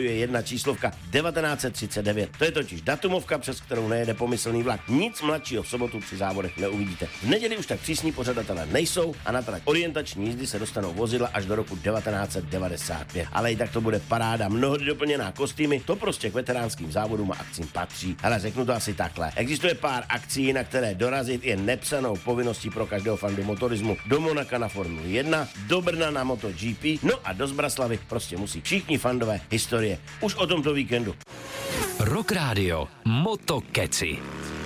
spojuje jedna číslovka 1939. To je totiž datumovka, přes kterou nejede pomyslný vlak. Nic mladšího v sobotu při závodech neuvidíte. V neděli už tak přísní pořadatelé nejsou a na trať orientační jízdy se dostanou vozidla až do roku 1995. Ale i tak to bude paráda, mnohdy doplněná kostýmy, to prostě k veteránským závodům a akcím patří. Ale řeknu to asi takhle. Existuje pár akcí, na které dorazit je nepsanou povinností pro každého fandu motorismu. Do Monaka na Formuli 1, do Brna na MotoGP, no a do Zbraslavy prostě musí všichni fandové historie. Už o tomto víkendu. Rock Radio Motokeci.